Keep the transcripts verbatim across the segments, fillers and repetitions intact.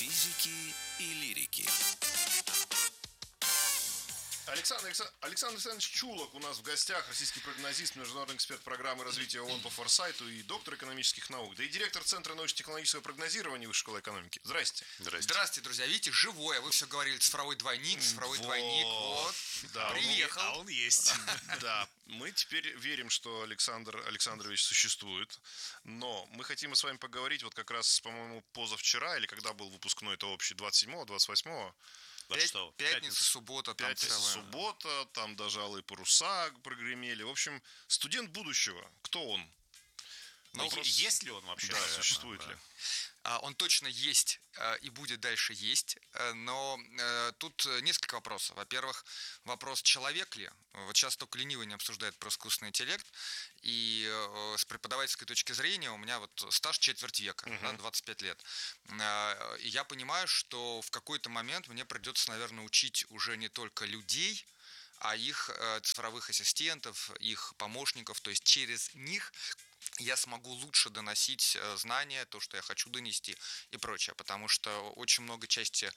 физики и лирики. Александр, Александр Александрович Чулок у нас в гостях, российский прогнозист, международный эксперт программы развития ООН по форсайту и доктор экономических наук, да и директор Центра научно-технологического прогнозирования Высшей школы экономики. Здрасте. Здрасте. Здравствуйте, друзья. Видите, живое. Вы все говорили, цифровой двойник, цифровой вот. двойник. Вот. Да, приехал. Он, а он есть. Да, мы теперь верим, что Александр Александрович существует, но мы хотим с вами поговорить вот как раз, по-моему, позавчера, или когда был выпускной, это общий, двадцать седьмого, двадцать восьмого. Пятница, пятница, суббота, там Пятница, целая... суббота, там даже алые паруса прогремели. В общем, студент будущего. Кто он? Ну, вопрос... Есть ли он вообще? Да, наверное, существует да. ли? Он точно есть и будет дальше есть, но тут несколько вопросов. Во-первых, вопрос, человек ли? Вот сейчас только ленивый не обсуждает про искусственный интеллект, и с преподавательской точки зрения у меня вот стаж четверть века, uh-huh. да, двадцать пять лет. И я понимаю, что в какой-то момент мне придется, наверное, учить уже не только людей, а их цифровых ассистентов, их помощников, то есть через них я смогу лучше доносить знания, то, что я хочу донести и прочее, потому что очень много части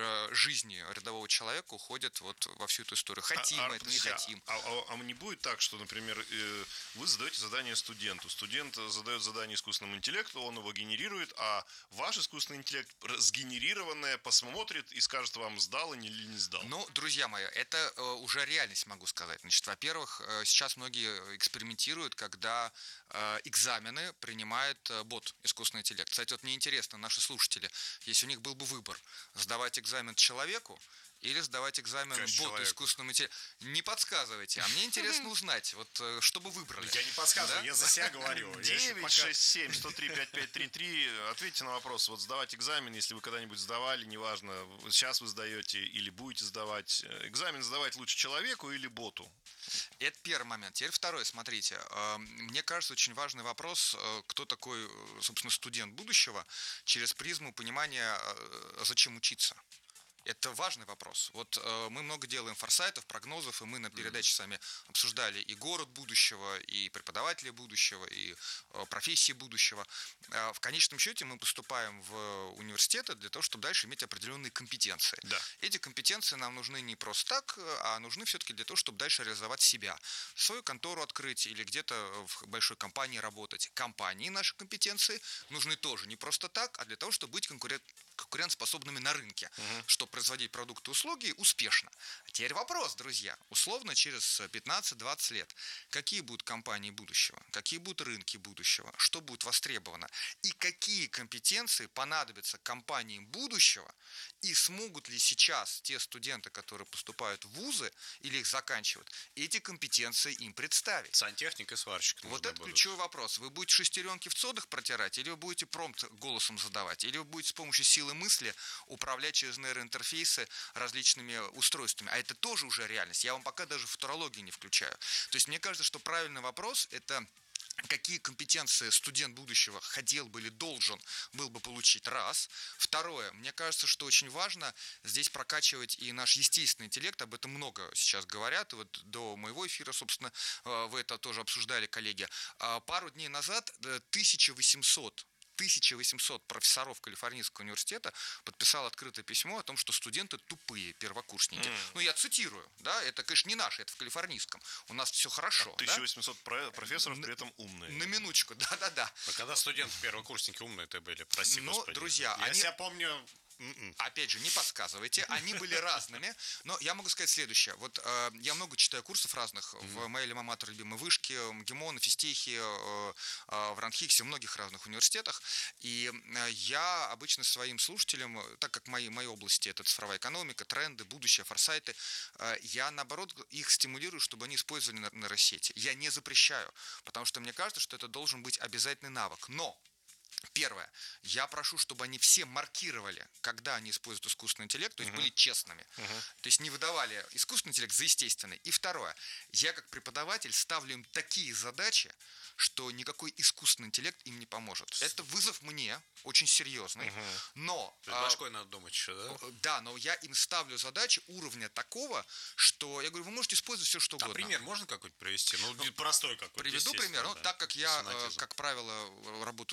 жизни рядового человека уходит вот во всю эту историю. Хотим а, мы это, не хотим. А, а, а не будет так, что, например, вы задаете задание студенту, студент задает задание искусственному интеллекту, он его генерирует, а ваш искусственный интеллект сгенерированное посмотрит и скажет вам, сдал или не сдал? Ну, друзья мои, это уже реальность, могу сказать. Значит, во-первых, сейчас многие экспериментируют, когда экзамены принимает бот, искусственный интеллект. Кстати, вот мне интересно, наши слушатели, если у них был бы выбор, сдавать экзамен человеку или сдавать экзамен Конечно, боту, человеку. искусственному интеллекту, не подсказывайте. А мне интересно узнать, вот что бы выбрали. Я не подсказываю, да? я за себя говорю. девять шесть семь сто три пятьдесят пять тридцать три. Ответьте на вопрос. Вот сдавать экзамен, если вы когда-нибудь сдавали, неважно, сейчас вы сдаете или будете сдавать, экзамен сдавать лучше человеку или боту? Это первый момент. Теперь второй, смотрите. Мне кажется, очень важный вопрос, кто такой, собственно, студент будущего, через призму понимания, зачем учиться. Это важный вопрос. Вот э, мы много делаем форсайтов, прогнозов, и мы на передаче с вами обсуждали и город будущего, и преподавателей будущего, и э, профессии будущего. Э, в конечном счете мы поступаем в университеты для того, чтобы дальше иметь определенные компетенции. Да. Эти компетенции нам нужны не просто так, а нужны все-таки для того, чтобы дальше реализовать себя. Свою контору открыть или где-то в большой компании работать. Компании наши компетенции нужны тоже не просто так, а для того, чтобы быть конкурент, конкурентоспособными на рынке, угу. чтобы производить продукты и услуги успешно. А теперь вопрос, друзья. Условно, через пятнадцать-двадцать лет, какие будут компании будущего, какие будут рынки будущего, что будет востребовано, и какие компетенции понадобятся компаниям будущего, и смогут ли сейчас те студенты, которые поступают в вузы или их заканчивают, эти компетенции им представить. Сантехник и сварщик. Вот это будут. Ключевой вопрос. Вы будете шестеренки в цодах протирать, или вы будете промпт голосом задавать, или вы будете с помощью силы мысли управлять через нейроинтерфейс интерфейсы различными устройствами. А это тоже уже реальность. Я вам пока даже футурологию не включаю. То есть мне кажется, что правильный вопрос – это какие компетенции студент будущего хотел бы или должен был бы получить, раз. Второе, мне кажется, что очень важно здесь прокачивать и наш естественный интеллект, об этом много сейчас говорят, и вот до моего эфира, собственно, вы это тоже обсуждали, коллеги. Пару дней назад тысяча восемьсот тысяча восемьсот профессоров Калифорнийского университета подписало открытое письмо о том, что студенты тупые первокурсники. Mm. Ну, я цитирую, да, это, конечно, не наше, это в Калифорнийском. У нас все хорошо. А тысяча восемьсот да? профессоров при этом умные. На минуточку, да-да-да. А когда студенты первокурсники умные-то были, прости Но, господи. друзья, я они... себя помню... Опять же, не подсказывайте, они были разными, но я могу сказать следующее. Вот э, я много читаю курсов разных mm-hmm. в моей альма-матер любимой вышке, МГИМО, на физтехе, э, э, в РАНХИКСе, в многих разных университетах. И э, я обычно своим слушателям, так как мои, мои области это цифровая экономика, тренды, будущее, форсайты, э, я наоборот их стимулирую, чтобы они использовали нейросети. Я не запрещаю, потому что мне кажется, что это должен быть обязательный навык. Но первое. Я прошу, чтобы они все маркировали, когда они используют искусственный интеллект, то есть uh-huh. были честными. Uh-huh. То есть не выдавали искусственный интеллект за естественный. И второе. Я как преподаватель ставлю им такие задачи, что никакой искусственный интеллект им не поможет. Это вызов мне, очень серьезный. Uh-huh. Но... То есть башкой а, надо думать еще, да? Да, но я им ставлю задачи уровня такого, что я говорю, вы можете использовать все, что а угодно. пример можно какой-то привести? Ну, ну простой какой-то. Приведу пример. Да. Ну, так как я, как правило, работаю с будущим,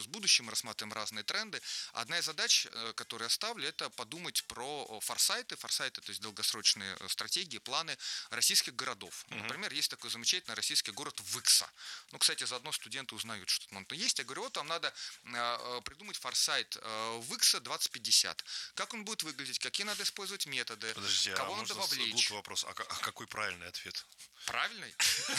мы рассматриваем разные тренды. Одна из задач, которые я ставлю, это подумать про форсайты. Форсайты, то есть долгосрочные стратегии, планы российских городов. Uh-huh. Например, есть такой замечательный российский город Выкса. Ну, кстати, заодно студенты узнают, что там есть. Я говорю, вот там надо придумать форсайт Выкса двадцать пятьдесят. Как он будет выглядеть, какие надо использовать методы, Подожди, кого а надо можно вовлечь. глупый вопрос, а какой правильный ответ? Правильный?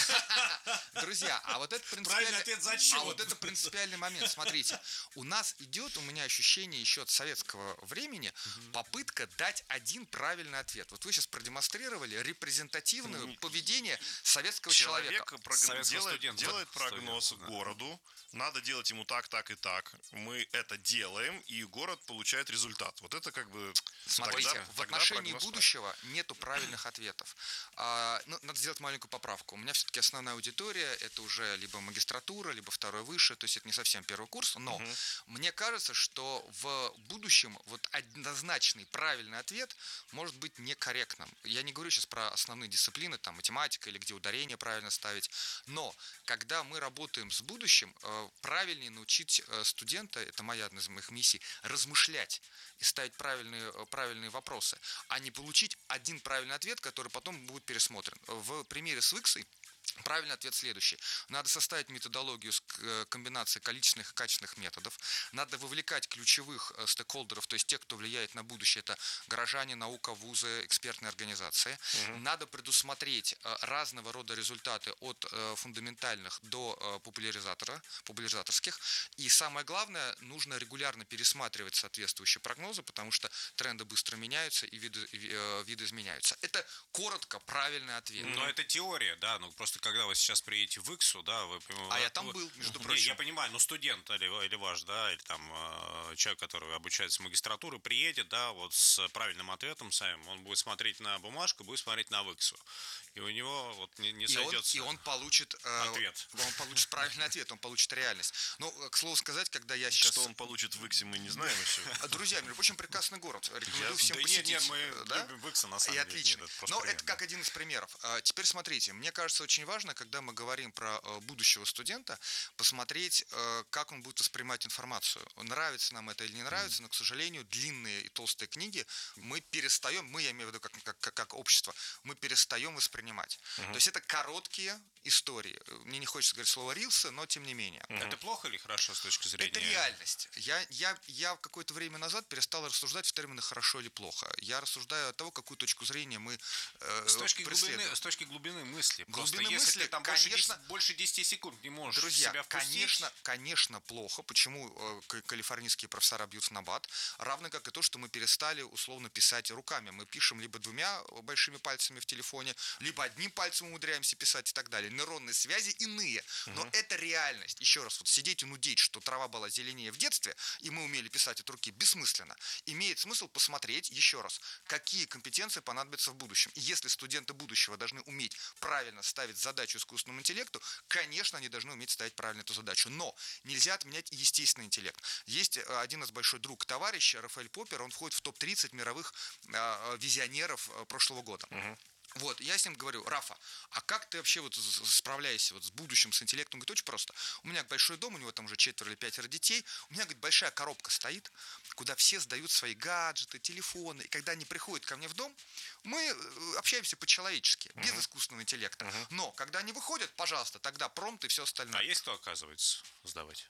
Друзья, а вот это принципиальный... ответ зачем? А вот это принципиальный момент. Смотрите, у нас идет, у меня ощущение еще от советского времени, попытка дать один правильный ответ. Вот вы сейчас продемонстрировали репрезентативное поведение советского человека. Человек прог... делает, делает прогноз студент, городу, да. Надо делать ему так, так и так. Мы это делаем, и город получает результат. Вот это как бы... Смотрите, тогда, в тогда отношении будущего так. Нету правильных ответов. А, ну, надо сделать маленькую поправку. У меня все-таки основная аудитория — это уже либо магистратура, либо второй выше, то есть это не совсем первый курс, но угу. Мне кажется, что в будущем вот однозначный правильный ответ может быть некорректным. Я не говорю сейчас про основные дисциплины, там математика или где ударение правильно ставить, но когда мы работаем с будущим, правильнее научить студента, это моя одна из моих миссий, размышлять и ставить правильные, правильные вопросы, а не получить один правильный ответ, который потом будет пересмотрен. В примере с Выксой правильный ответ следующий. Надо составить методологию с комбинацией количественных и качественных методов. Надо вовлекать ключевых стейкхолдеров, то есть тех, кто влияет на будущее. Это горожане, наука, вузы, экспертные организации. Угу. Надо предусмотреть разного рода результаты от фундаментальных до популяризатора, популяризаторских. И самое главное, нужно регулярно пересматривать соответствующие прогнозы, потому что тренды быстро меняются и виды, виды изменяются. Это коротко правильный ответ. Но это теория, да, ну просто когда вы сейчас приедете в Иксу, да, вы... А я там был, между прочим. Не, я понимаю, но студент или, или ваш, да, или там э, человек, который обучается в магистратуре, приедет, да, вот с правильным ответом самим, он будет смотреть на бумажку, будет смотреть на Иксу. И у него вот не, не сойдется и он, и он получит э, ответ. Он получит правильный ответ, он получит реальность. Ну, к слову сказать, когда я сейчас... Что он получит в Иксе, мы не знаем еще. Друзья, между прочим, прекрасный город. Рекомендую я, всем да посетить. Нет, нет, мы да? любим в Иксе, на самом и деле. Отлично. Нет, это Но приятно. это как один из примеров. Теперь смотрите, мне кажется, очень важно, когда мы говорим про будущего студента, посмотреть, как он будет воспринимать информацию. Нравится нам это или не нравится, но, к сожалению, длинные и толстые книги мы перестаем, мы, я имею в виду как, как, как общество, мы перестаем воспринимать. Uh-huh. То есть это короткие истории. Мне не хочется говорить слово рилсы, но тем не менее. Uh-huh. Это плохо или хорошо с точки зрения? Это реальность. Я, я, я какое-то время назад перестал рассуждать в терминах хорошо или плохо. Я рассуждаю от того, какую точку зрения мы э, с точки глубины, с точки глубины мысли. Просто глубины если мысли, ты там конечно, больше, десяти, больше десяти секунд не можешь друзья, себя впустить. Конечно, конечно, плохо. Почему э, калифорнийские профессора бьют в набат? Равно как и то, что мы перестали условно писать руками. Мы пишем либо двумя большими пальцами в телефоне, либо одним пальцем умудряемся писать и так далее. Нейронные связи иные. Но угу. это реальность. Еще раз, вот сидеть и нудеть, что трава была зеленее в детстве, и мы умели писать от руки, бессмысленно. Имеет смысл посмотреть, еще раз, какие компетенции понадобятся в будущем. И если студенты будущего должны уметь правильно ставить задачу искусственному интеллекту, конечно, они должны уметь ставить правильно эту задачу. Но нельзя отменять естественный интеллект. Есть один из большой друг, товарищ Рафаэль Поппер, он входит в топ тридцать мировых э, визионеров прошлого года. Угу. Вот, я с ним говорю: Рафа, а как ты вообще вот справляешься вот с будущим, с интеллектом? Он говорит: очень просто. У меня большой дом, у него там уже четверо или пятеро детей. У меня, говорит, большая коробка стоит, куда все сдают свои гаджеты, телефоны. И когда они приходят ко мне в дом, мы общаемся по-человечески, uh-huh. без искусственного интеллекта. Uh-huh. Но когда они выходят, пожалуйста, тогда промпт и все остальное. А есть кто, оказывается, сдавать?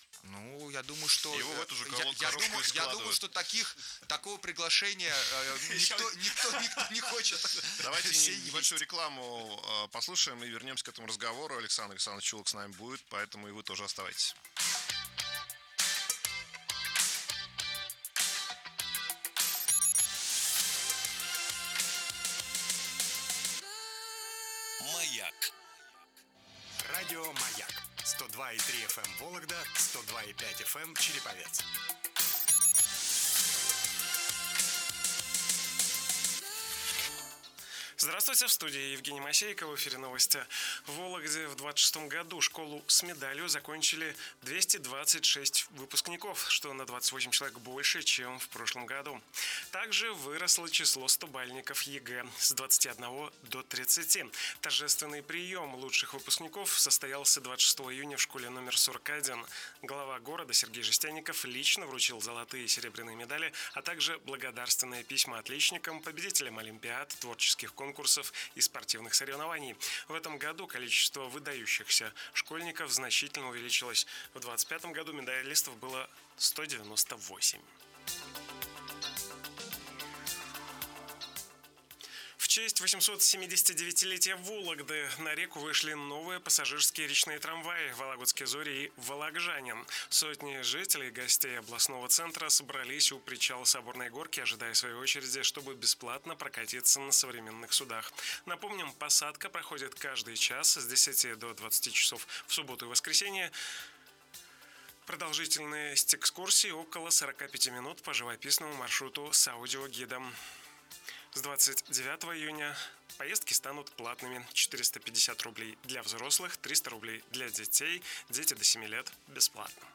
Ну, я думаю, что его в эту же я, я, думаю, я думаю, что таких такого приглашения э, никто, никто, никто не хочет. Давайте небольшую рекламу послушаем и вернемся к этому разговору. Александр Александрович Чулок с нами будет, поэтому и вы тоже оставайтесь. Маяк. Радио Маяк. сто два и три эф эм Вологда, сто два и пять эф эм Череповец. Здравствуйте, в студии Евгений Масейко, в эфире новости. В Вологде в двадцать шестом году школу с медалью закончили двести двадцать шесть выпускников, что на двадцать восемь человек больше, чем в прошлом году. Также выросло число стобальников ЕГЭ с двадцати одного до тридцати. Торжественный прием лучших выпускников состоялся двадцать шестого июня в школе номер сорок один. Глава города Сергей Жестяников лично вручил золотые и серебряные медали, а также благодарственные письма отличникам, победителям олимпиад, творческих конкурсов, конкурсов и спортивных соревнований. В этом году количество выдающихся школьников значительно увеличилось. В двадцать пятом году медалистов было сто девяносто восемь. В честь восьмисот-семидесятидевятилетия Вологды на реку вышли новые пассажирские речные трамваи «Вологодские зори» и «Вологжанин». Сотни жителей и гостей областного центра собрались у причала Соборной горки, ожидая своей очереди, чтобы бесплатно прокатиться на современных судах. Напомним, посадка проходит каждый час с десяти до двадцати часов в субботу и воскресенье. Продолжительность экскурсии около сорока пяти минут по живописному маршруту с аудиогидом. С двадцать девятого июня поездки станут платными. четыреста пятьдесят рублей для взрослых, триста рублей для детей. Дети до семи лет бесплатно.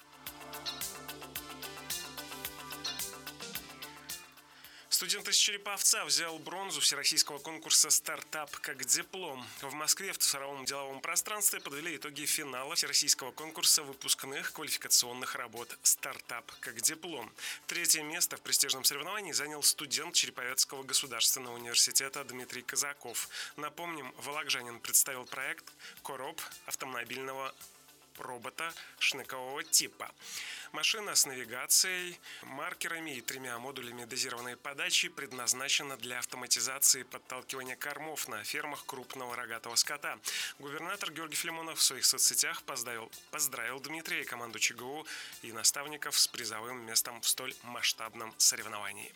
Студент из Череповца взял бронзу всероссийского конкурса «Стартап как диплом». В Москве в цифровом деловом пространстве подвели итоги финала всероссийского конкурса выпускных квалификационных работ «Стартап как диплом». Третье место в престижном соревновании занял студент Череповецкого государственного университета Дмитрий Казаков. Напомним, вологжанин представил проект «Короб» автомобильного робота шнекового типа. Машина с навигацией, маркерами и тремя модулями дозированной подачи предназначена для автоматизации подталкивания кормов на фермах крупного рогатого скота. Губернатор Георгий Филимонов в своих соцсетях поздравил, поздравил Дмитрия и команду ЧГУ и наставников с призовым местом в столь масштабном соревновании.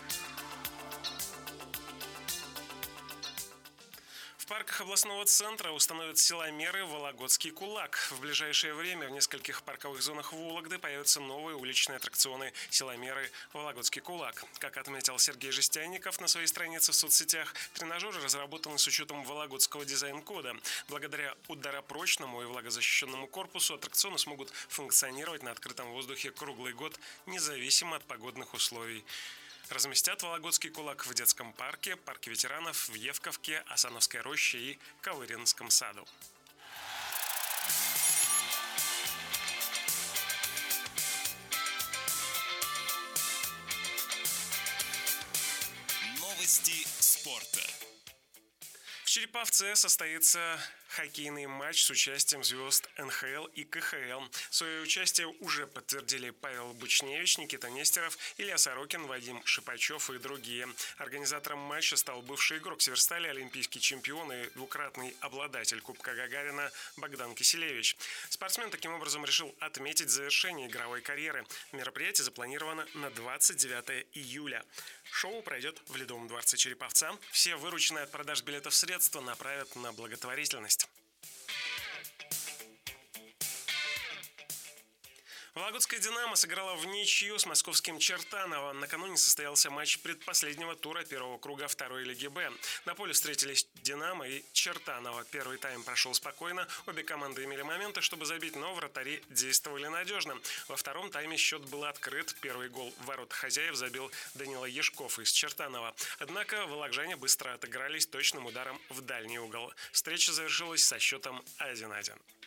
В парках областного центра установят силомеры «Вологодский кулак». В ближайшее время в нескольких парковых зонах Вологды появятся новые уличные аттракционы «Силомеры Вологодский кулак». Как отметил Сергей Жестяников на своей странице в соцсетях, тренажеры разработаны с учетом вологодского дизайн-кода. Благодаря ударопрочному и влагозащищенному корпусу аттракционы смогут функционировать на открытом воздухе круглый год, независимо от погодных условий. Разместят Вологодский кулак в детском парке, парке ветеранов, в Евковке, Асановской роще и Ковыринском саду. Новости спорта. В Череповце состоится хоккейный матч с участием звезд эн ха эл и ка ха эл. Свое участие уже подтвердили Павел Бучневич, Никита Нестеров, Илья Сорокин, Вадим Шипачев и другие. Организатором матча стал бывший игрок Северстали, олимпийский чемпион и двукратный обладатель Кубка Гагарина Богдан Киселевич. Спортсмен таким образом решил отметить завершение игровой карьеры. Мероприятие запланировано на двадцать девятого июля. Шоу пройдет в Ледовом дворце Череповца. Все вырученные от продаж билетов средства направят на благотворительность. Вологодская «Динамо» сыграла в ничью с московским «Чертаново». Накануне состоялся матч предпоследнего тура первого круга второй лиги «Б». На поле встретились «Динамо» и «Чертаново». Первый тайм прошел спокойно. Обе команды имели моменты, чтобы забить, но вратари действовали надежно. Во втором тайме счет был открыт. Первый гол в ворота хозяев забил Данила Ешков из «Чертанова». Однако вологжане быстро отыгрались точным ударом в дальний угол. Встреча завершилась со счетом один один.